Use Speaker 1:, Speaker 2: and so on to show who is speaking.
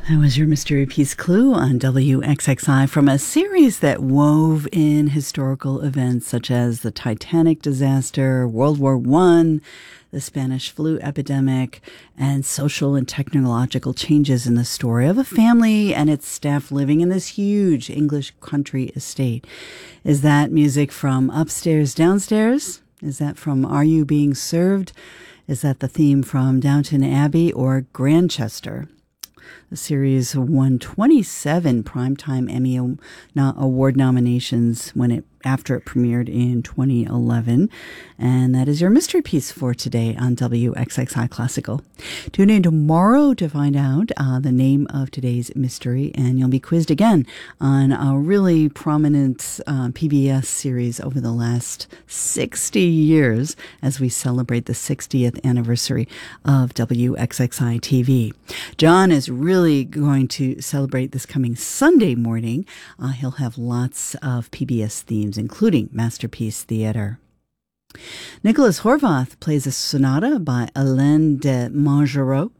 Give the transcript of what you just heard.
Speaker 1: That was your Mystery Piece Clue on WXXI from a series that wove in historical events such as the Titanic disaster, World War I, the Spanish flu epidemic, and social and technological changes in the story of a family and its staff living in this huge English country estate. Is that music from Upstairs, Downstairs? Is that from Are You Being Served? Is that the theme from Downton Abbey or Grantchester? The series won 27 Primetime Emmy Award nominations after it premiered in 2011. And that is your mystery piece for today on WXXI Classical. Tune in tomorrow to find out the name of today's mystery, and you'll be quizzed again on a really prominent PBS series over the last 60 years as we celebrate the 60th anniversary of WXXI TV. John is really going to celebrate this coming Sunday morning. He'll have lots of PBS themes, including Masterpiece Theater. Nicholas Horvath plays a sonata by Alain de Montgerot.